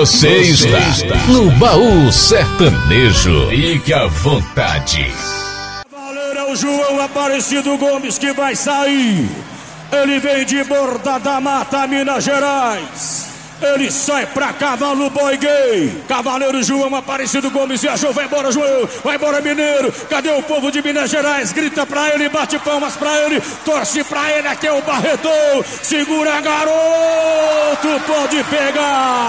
Você está no Baú Sertanejo. Fique à vontade. Cavaleiro é o João Aparecido Gomes que vai sair. Ele vem de Borda da Mata, Minas Gerais. Ele sai pra cavalo boi gay. Cavaleiro João Aparecido Gomes viajou. Vai embora, João. Vai embora, mineiro. Cadê o povo de Minas Gerais? Grita pra ele, bate palmas pra ele. Torce pra ele, aqui é o Barretão. Segura, garoto, pode pegar.